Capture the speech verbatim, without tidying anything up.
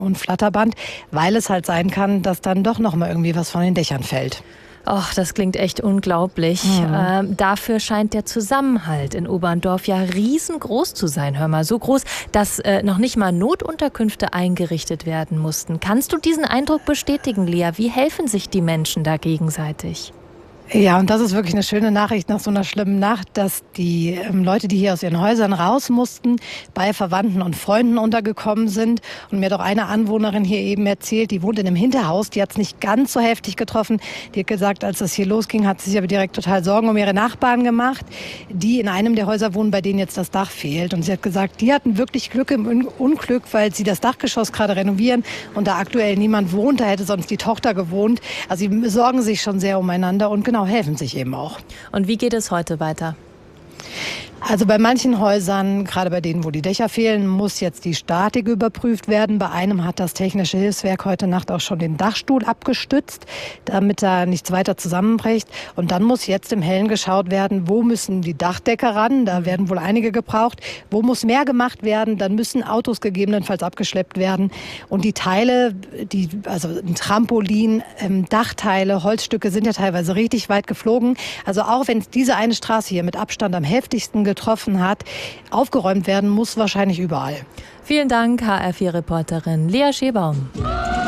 und Flatterband, weil es halt sein kann, dass dann doch noch mal irgendwie was von den Dächern fällt. Och, das klingt echt unglaublich. Mhm. Ähm, dafür scheint der Zusammenhalt in Oberndorf ja riesengroß zu sein. Hör mal, so groß, dass äh, noch nicht mal Notunterkünfte eingerichtet werden mussten. Kannst du diesen Eindruck bestätigen, Lea? Wie helfen sich die Menschen da gegenseitig? Ja, und das ist wirklich eine schöne Nachricht nach so einer schlimmen Nacht, dass die ähm, Leute, die hier aus ihren Häusern raus mussten, bei Verwandten und Freunden untergekommen sind. Und mir hat auch eine Anwohnerin hier eben erzählt, die wohnt in einem Hinterhaus, die hat es nicht ganz so heftig getroffen. Die hat gesagt, als das hier losging, hat sie sich aber direkt total Sorgen um ihre Nachbarn gemacht, die in einem der Häuser wohnen, bei denen jetzt das Dach fehlt. Und sie hat gesagt, die hatten wirklich Glück im Un- Unglück, weil sie das Dachgeschoss gerade renovieren und da aktuell niemand wohnt. Da hätte sonst die Tochter gewohnt. Also sie sorgen sich schon sehr umeinander und genau helfen sich eben auch. Und wie geht es heute weiter? Also bei manchen Häusern, gerade bei denen, wo die Dächer fehlen, muss jetzt die Statik überprüft werden. Bei einem hat das Technische Hilfswerk heute Nacht auch schon den Dachstuhl abgestützt, damit da nichts weiter zusammenbricht. Und dann muss jetzt im Hellen geschaut werden, wo müssen die Dachdecker ran? Da werden wohl einige gebraucht. Wo muss mehr gemacht werden? Dann müssen Autos gegebenenfalls abgeschleppt werden. Und die Teile, die, also ein Trampolin, ähm, Dachteile, Holzstücke sind ja teilweise richtig weit geflogen. Also auch wenn diese eine Straße hier mit Abstand am heftigsten getroffen hat, aufgeräumt werden muss wahrscheinlich überall. Vielen Dank, H R vier Reporterin Lea Schebaum.